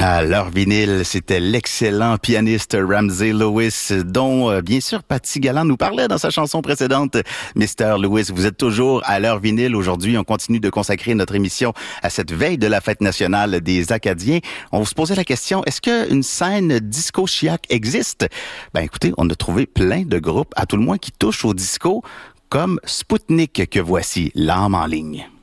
À l'heure vinyle, c'était l'excellent pianiste Ramsey Lewis, dont, bien sûr, Patty Galland nous parlait dans sa chanson précédente. Mr. Lewis, vous êtes toujours à l'heure vinyle. Aujourd'hui, on continue de consacrer notre émission à cette veille de la fête nationale des Acadiens. On se posait la question, est-ce qu'une scène disco-chiac existe? Ben, écoutez, on a trouvé plein de groupes, à tout le moins, qui touchent au disco, comme Spoutnik, que voici, l'âme en ligne.